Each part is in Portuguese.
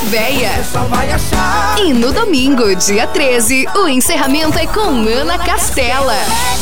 véia. E no domingo, dia 13, o encerramento é com Ana Castela.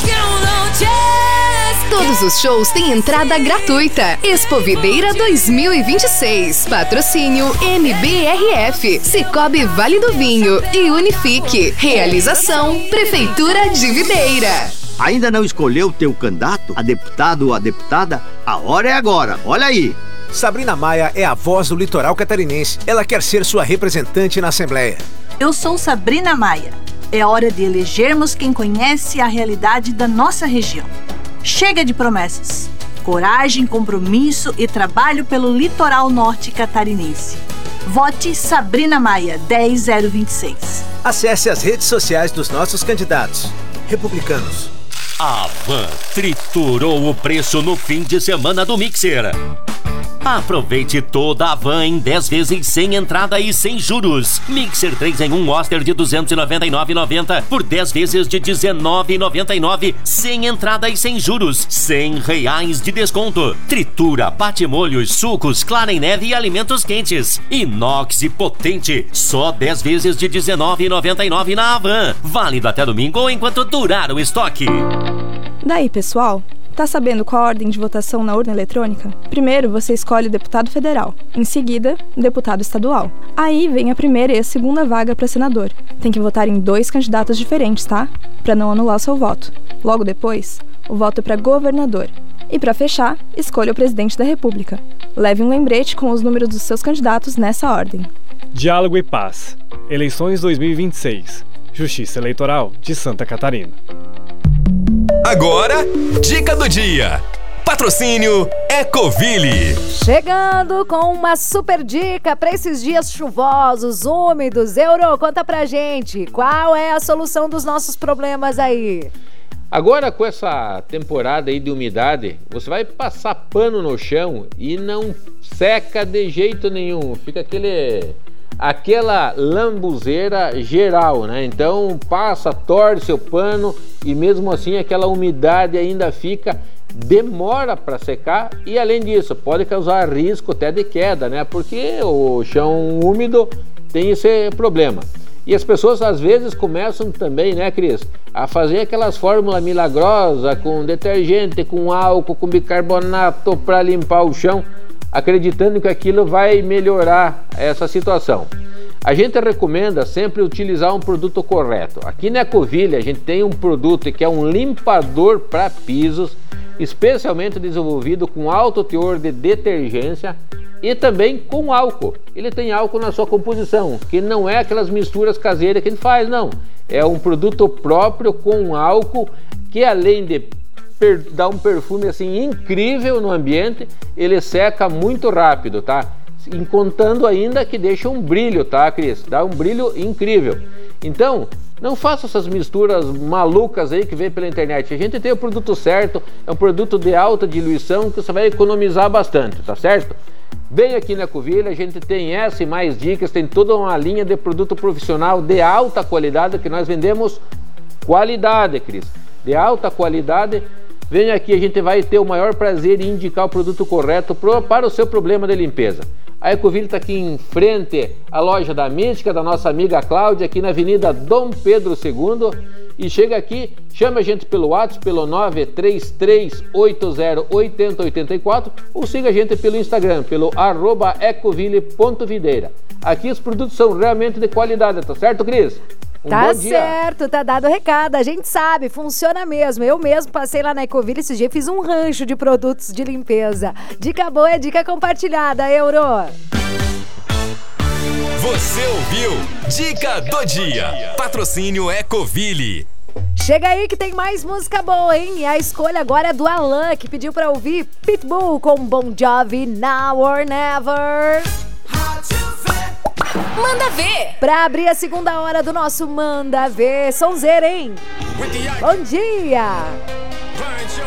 Todos os shows têm entrada gratuita. Expo Videira 2026. Patrocínio MBRF, Cicobi Vale do Vinho e Unifique. Realização Prefeitura de Videira. Ainda não escolheu o teu candidato, a deputado ou a deputada? A hora é agora, olha aí. Sabrina Maia é a voz do litoral catarinense. Ela quer ser sua representante na Assembleia. Eu sou Sabrina Maia. É hora de elegermos quem conhece a realidade da nossa região. Chega de promessas. Coragem, compromisso e trabalho pelo litoral norte catarinense. Vote Sabrina Maia 10026. Acesse as redes sociais dos nossos candidatos. Republicanos. A Van triturou o preço no fim de semana do Mixer. Aproveite toda a Van em 10 vezes sem entrada e sem juros. Mixer 3 em 1 Oster de R$ 299,90 por 10 vezes de R$ 19,99 sem entrada e sem juros. R$100 de desconto. Tritura, bate-molhos, sucos, clara em neve e alimentos quentes. Inox e potente. Só 10 vezes de R$ 19,99 na Van. Válido até domingo ou enquanto durar o estoque. Daí, pessoal? Tá sabendo qual a ordem de votação na urna eletrônica? Primeiro, você escolhe o deputado federal. Em seguida, deputado estadual. Aí vem a primeira e a segunda vaga para senador. Tem que votar em 2 candidatos diferentes, tá? Para não anular o seu voto. Logo depois, o voto é para governador. E para fechar, escolha o presidente da República. Leve um lembrete com os números dos seus candidatos nessa ordem. Diálogo e Paz. Eleições 2026. Justiça Eleitoral de Santa Catarina. Agora, dica do dia. Patrocínio Ecoville. Chegando com uma super dica para esses dias chuvosos, úmidos. Euro, conta pra gente, qual é a solução dos nossos problemas aí? Agora, com essa temporada aí de umidade, você vai passar pano no chão e não seca de jeito nenhum. Fica aquela lambuzeira geral, né? Então passa, torce o pano e mesmo assim aquela umidade ainda demora para secar e além disso pode causar risco até de queda, né? Porque o chão úmido tem esse problema. E as pessoas às vezes começam também, né, Cris, a fazer aquelas fórmulas milagrosas com detergente, com álcool, com bicarbonato para limpar o chão, acreditando que aquilo vai melhorar essa situação. A gente recomenda sempre utilizar um produto correto. Aqui na Ecoville a gente tem um produto que é um limpador para pisos, especialmente desenvolvido com alto teor de detergência e também com álcool. Ele tem álcool na sua composição, que não é aquelas misturas caseiras que a gente faz, não. É um produto próprio com álcool que além de dá um perfume assim incrível no ambiente, ele seca muito rápido, tá? E contando ainda que deixa um brilho, tá, Cris? Dá um brilho incrível. Então, não faça essas misturas malucas aí que vem pela internet. A gente tem o produto certo, é um produto de alta diluição que você vai economizar bastante, tá certo? Vem aqui na Ecoville, a gente tem essa e mais dicas, tem toda uma linha de produto profissional de alta qualidade que nós vendemos qualidade, Cris. De alta qualidade. Vem aqui, a gente vai ter o maior prazer em indicar o produto correto para o seu problema de limpeza. A Ecoville está aqui em frente à loja da Mística, da nossa amiga Cláudia, aqui na Avenida Dom Pedro II. E chega aqui, chama a gente pelo WhatsApp, pelo 933808084 ou siga a gente pelo Instagram, pelo @ecoville.videira. Aqui os produtos são realmente de qualidade, tá certo, Cris? Tá certo, tá dado o recado, a gente sabe, funciona mesmo. Eu mesmo passei lá na Ecoville esse dia, fiz um rancho de produtos de limpeza. Dica boa é dica compartilhada, Euro. Você ouviu Dica do Dia. Patrocínio Ecoville. Chega aí que tem mais música boa, hein? E a escolha agora é do Alan, que pediu pra ouvir Pitbull com Bon Jovi, Now or Never. Manda Ver! Pra abrir a segunda hora do nosso Manda Ver, sonzeira, hein? Bom dia!